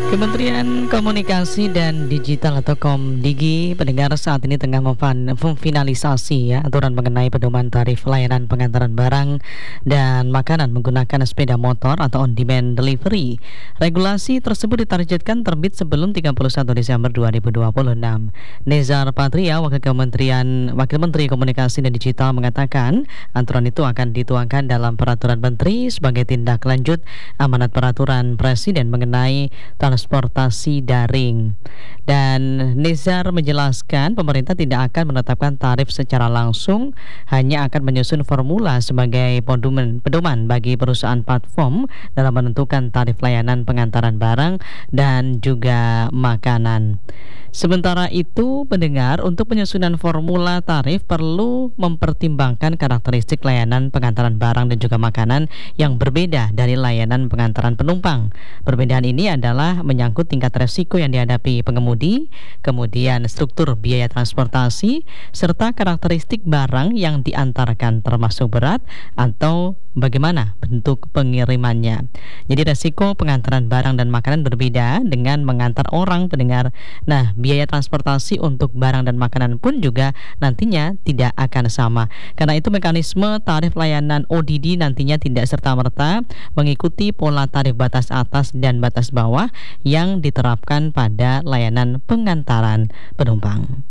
Kementerian Komunikasi dan Digital atau Komdigi pendengar saat ini tengah memfinalisasi aturan mengenai pedoman tarif layanan pengantaran barang dan makanan menggunakan sepeda motor atau on-demand delivery. Regulasi tersebut ditargetkan terbit sebelum 31 Desember 2026. Nezar Patria, Wakil Menteri Komunikasi dan Digital mengatakan aturan itu akan dituangkan dalam peraturan menteri sebagai tindak lanjut amanat peraturan Presiden mengenai transportasi daring. Dan Nezar menjelaskan pemerintah tidak akan menetapkan tarif secara langsung, hanya akan menyusun formula sebagai pedoman bagi perusahaan platform dalam menentukan tarif layanan pengantaran barang dan juga makanan. Sementara itu, pendengar, untuk penyusunan formula tarif perlu mempertimbangkan karakteristik layanan pengantaran barang dan juga makanan yang berbeda dari layanan pengantaran penumpang. Perbedaan ini adalah menyangkut tingkat resiko yang dihadapi pengemudi, kemudian struktur biaya transportasi, serta karakteristik barang yang diantarkan termasuk berat atau bagaimana bentuk pengirimannya. Jadi resiko pengantaran barang dan makanan berbeda dengan mengantar orang, pendengar. Nah, biaya transportasi untuk barang dan makanan pun juga nantinya tidak akan sama. Karena itu mekanisme tarif layanan ODD nantinya tidak serta-merta mengikuti pola tarif batas atas dan batas bawah yang diterapkan pada layanan pengantaran penumpang.